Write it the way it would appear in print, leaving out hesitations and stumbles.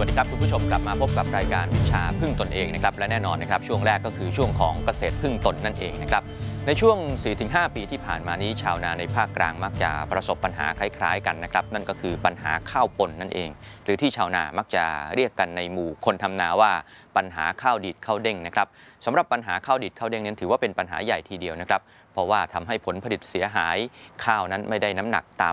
วัสดีครับคุณผู้ชมกลับมาพบกับรายการวิชาพึ่งตนเองนะครับและแน่นอนนะครับช่วงแรกก็คือช่วงของเกษตรพึ่งตนนั่นเองนะครับในช่วง 4-5 ปีที่ผ่านมานี้ชาวนาในภาคกลางมักจะประสบปัญหาคล้ายๆกันนะครับนั่นก็คือปัญหาข้าวปนนั่นเองหรือที่ชาวนามักจะเรียกกันในหมู่คนทำนาว่าปัญหาข้าวดีดข้าวเด้งนะครับสำหรับปัญหาข้าวดีดข้าวเด้งนั้นถือว่าเป็นปัญหาใหญ่ทีเดียวนะครับเพราะว่าทำให้ผลผลิตเสียหายข้าวนั้นไม่ได้น้ำหนักตาม